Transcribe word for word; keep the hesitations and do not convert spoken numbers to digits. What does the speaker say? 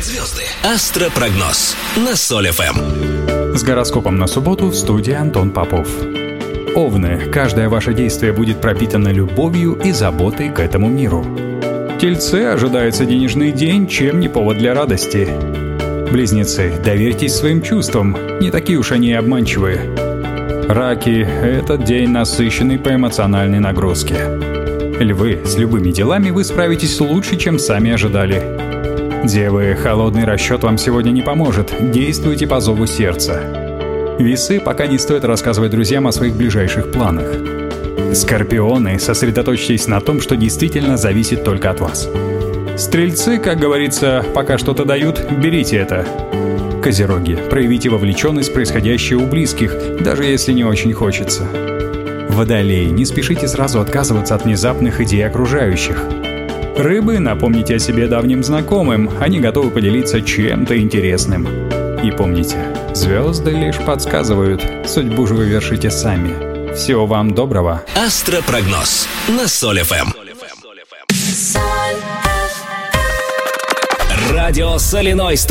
под звезды. Астропрогноз на Соль эф эм. С гороскопом на субботу в студии Антон Попов. Овны, каждое ваше действие будет пропитано любовью и заботой к этому миру. Тельцы, ожидается денежный день, чем не повод для радости. Близнецы, доверьтесь своим чувствам, не такие уж они и обманчивые. Раки, этот день насыщенный по эмоциональной нагрузке. Львы, с любыми делами вы справитесь лучше, чем сами ожидали. Девы, холодный расчет вам сегодня не поможет, действуйте по зову сердца. Весы, пока не стоит рассказывать друзьям о своих ближайших планах. Скорпионы, сосредоточьтесь на том, что действительно зависит только от вас. Стрельцы, как говорится, пока что-то дают, берите это. Козероги, проявите вовлеченность в происходящее у близких, даже если не очень хочется. Водолеи, не спешите сразу отказываться от внезапных идей окружающих. Рыбы, напомните о себе давним знакомым, они готовы поделиться чем-то интересным. И помните, звезды лишь подсказывают, судьбу же вы вершите сами. Всего вам доброго. Астропрогноз на Соль эф эм. Радио Соляной Стар.